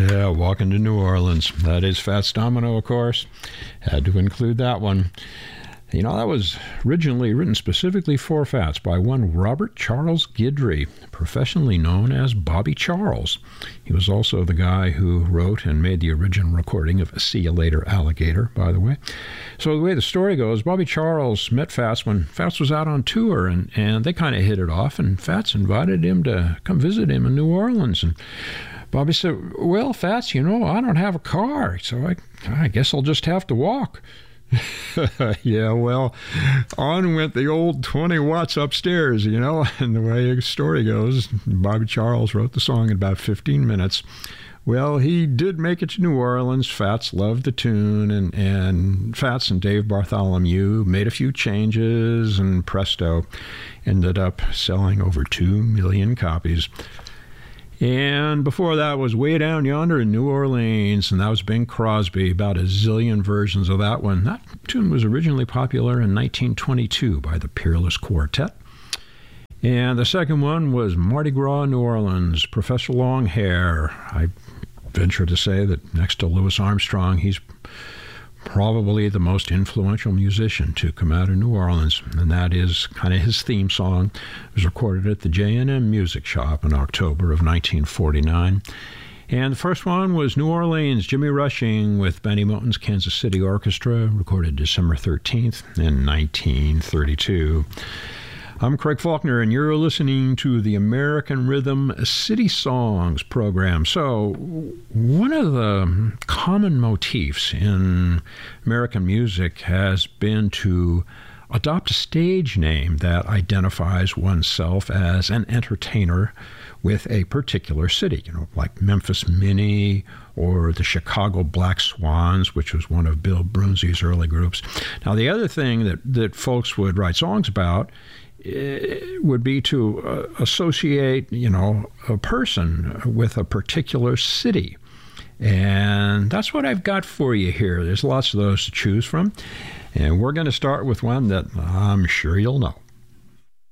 Yeah, Walking to New Orleans. That is Fats Domino, of course. Had to include that one. You know, that was originally written specifically for Fats by one Robert Charles Guidry, professionally known as Bobby Charles. He was also the guy who wrote and made the original recording of See You Later, Alligator, by the way. So the way the story goes, Bobby Charles met Fats when Fats was out on tour, and they kind of hit it off, and Fats invited him to come visit him in New Orleans. And Bobby said, well, Fats, you know, I don't have a car, so I guess I'll just have to walk. Yeah, well, on went the old 20 watts upstairs, you know, and the way the story goes, Bobby Charles wrote the song in about 15 minutes. Well, he did make it to New Orleans. Fats loved the tune, and Fats and Dave Bartholomew made a few changes, and presto, ended up selling over 2 million copies. And before that was Way Down Yonder in New Orleans, and that was Bing Crosby, about a zillion versions of that one. That tune was originally popular in 1922 by the Peerless Quartet. And the second one was Mardi Gras, New Orleans, Professor Longhair. I venture to say that next to Louis Armstrong, he's probably the most influential musician to come out of New Orleans, and that is kind of his theme song. It was recorded at the J&M Music Shop in October of 1949. And the first one was New Orleans, Jimmy Rushing with Benny Moten's Kansas City Orchestra, recorded December 13th in 1932. I'm Craig Faulkner, and you're listening to the American Rhythm City Songs program. So, one of the common motifs in American music has been to adopt a stage name that identifies oneself as an entertainer with a particular city, you know, like Memphis Minnie or the Chicago Black Swans, which was one of Bill Brunzi's early groups. Now, the other thing that folks would write songs about would be to associate, you know, a person with a particular city. And that's what I've got for you here. There's lots of those to choose from. And we're going to start with one that I'm sure you'll know.